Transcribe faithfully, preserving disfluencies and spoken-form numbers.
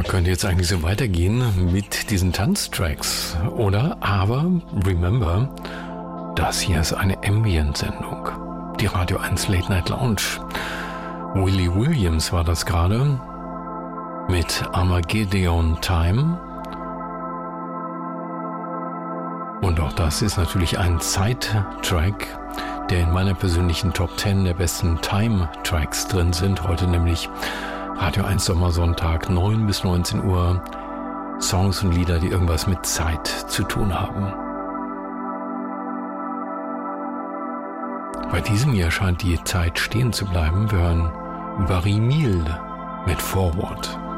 könnte jetzt eigentlich so weitergehen mit diesen Tanztracks, oder? Aber remember, das hier ist eine Ambient-Sendung. Die Radio eins Late Night Lounge. Willie Williams war das gerade mit Armageddon Time. Und auch das ist natürlich ein Zeit-Track, der in meiner persönlichen Top zehn der besten Time-Tracks drin sind. Heute nämlich Radio eins Sommersonntag, neun bis neunzehn Uhr. Songs und Lieder, die irgendwas mit Zeit zu tun haben. Bei diesem hier scheint die Zeit stehen zu bleiben. Wir hören Barry Miel mit Forward.